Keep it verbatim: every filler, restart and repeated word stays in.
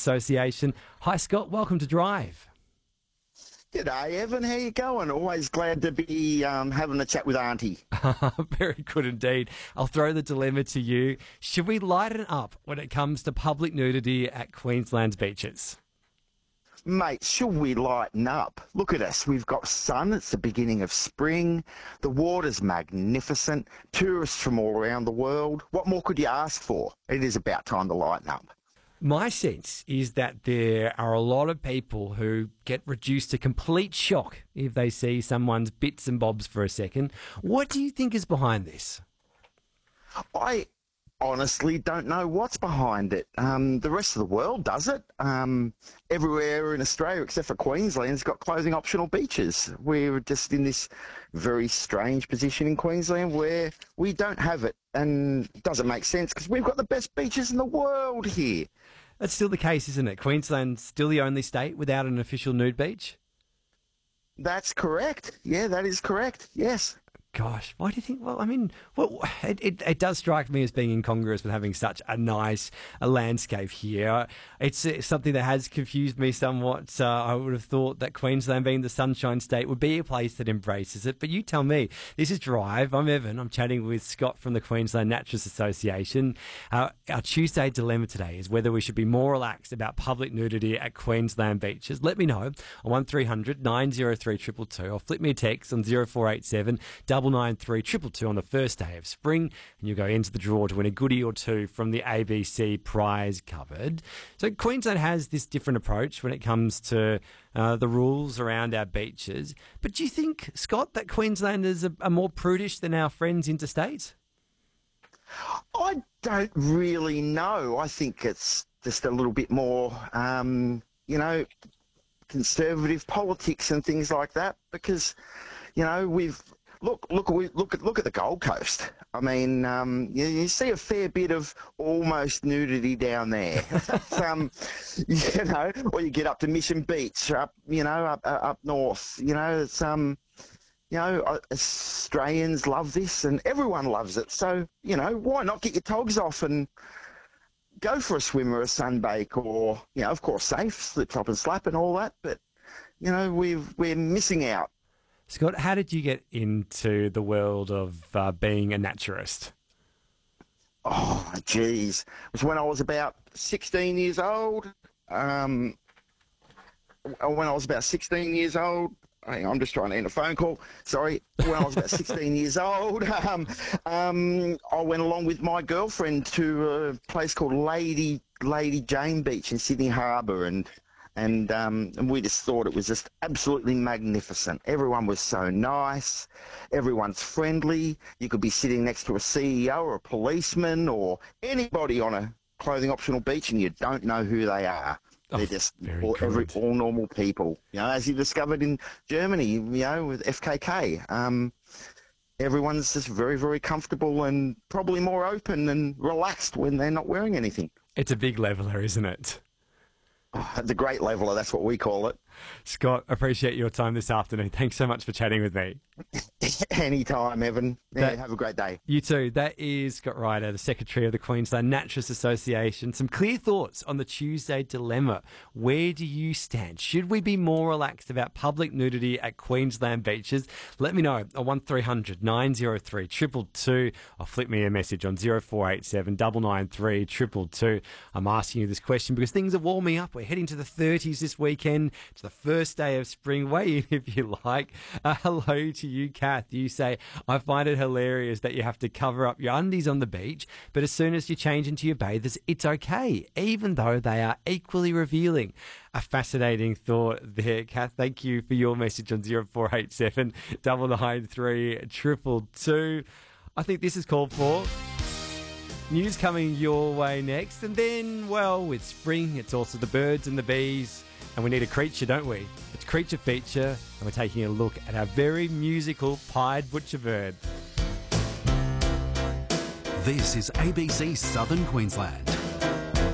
Association. Hi, Scott. Welcome to Drive. G'day, Evan. How you going? Always glad to be um, having a chat with Auntie. Very good indeed. I'll throw the dilemma to you. Should we lighten up when it comes to public nudity at Queensland's beaches? Mate, should we lighten up? Look at us. We've got sun. It's the beginning of spring. The water's magnificent. Tourists from all around the world. What more could you ask for? It is about time to lighten up. My sense is that there are a lot of people who get reduced to complete shock if they see someone's bits and bobs for a second. What do you think is behind this? I honestly don't know what's behind it. Um, the rest of the world does it. Um, everywhere in Australia except for Queensland's got clothing optional beaches. We're just in this very strange position in Queensland where we don't have it, and it doesn't make sense because we've got the best beaches in the world here. That's still the case, isn't it? Queensland's still the only state without an official nude beach? That's correct. Yeah, that is correct. Yes. Gosh, why do you think? Well, I mean, well, it, it, it does strike me as being incongruous with having such a nice a landscape here. It's, it's something that has confused me somewhat. Uh, I would have thought that Queensland, being the Sunshine State, would be a place that embraces it. But you tell me. This is Drive. I'm Evan. I'm chatting with Scott from the Queensland Naturalists Association. Uh, our Tuesday dilemma today is whether we should be more relaxed about public nudity at Queensland beaches. Let me know on one three hundred nine oh three two two two or flip me a text on zero four eight seven double nine three two two two on the first day of spring, and you'll go into the draw to win a goodie or two from the A B C prize cupboard. So Queensland has this different approach when it comes to uh, the rules around our beaches. But do you think, Scott, that Queenslanders are, are more prudish than our friends interstate? I don't really know. I think it's just a little bit more, um, you know, conservative politics and things like that, because, you know, we've Look! Look! Look at look at the Gold Coast. I mean, um, you, you see a fair bit of almost nudity down there. um, you know, or you get up to Mission Beach, up you know, up up north. You know, it's um, you know, Australians love this, and everyone loves it. So you know, why not get your togs off and go for a swim or a sunbake, or you know, of course, safe, slip, slop, and slap, and all that. But you know, we've we're missing out. Scott, how did you get into the world of uh, being a naturist? Oh, geez. It was when I was about sixteen years old. Um, when I was about sixteen years old, hang on, I'm just trying to end a phone call. Sorry. When I was about sixteen years old, um, um, I went along with my girlfriend to a place called Lady Lady Jane Beach in Sydney Harbour, and And, um, and we just thought it was just absolutely magnificent. Everyone was so nice. Everyone's friendly. You could be sitting next to a C E O or a policeman or anybody on a clothing optional beach and you don't know who they are. Oh, They're just very all, every, good. all normal people. You know, as you discovered in Germany, you know, with F K K. Um, everyone's just very, very comfortable and probably more open and relaxed when they're not wearing anything. It's a big leveler, isn't it? Oh, the great leveler, that's what we call it. Scott, appreciate your time this afternoon. Thanks so much for chatting with me. Anytime, Evan. Yeah, That- have a great day. You too. That is Scott Ryder, the Secretary of the Queensland Naturalists Association. Some clear thoughts on the Tuesday dilemma. Where do you stand? Should we be more relaxed about public nudity at Queensland beaches? Let me know on one three hundred nine oh three two two two or flip me a message on zero four eight seven nine nine three two two two. I'm asking you this question because things are warming up. We're heading to the thirties this weekend. It's the first day of spring. Weigh in if you like. Uh, hello to you, Kath. You say, I find it hilarious that you have to cover up your undies on the beach, but as soon as you change into your bathers, it's okay, even though they are equally revealing. A fascinating thought there, Kath. Thank you for your message on zero four eight seven nine nine three two two two. I think this is called for. News coming your way next. And then, well, with spring, it's also the birds and the bees. And we need a creature, don't we? It's Creature Feature, and we're taking a look at our very musical pied butcherbird. This is A B C Southern Queensland.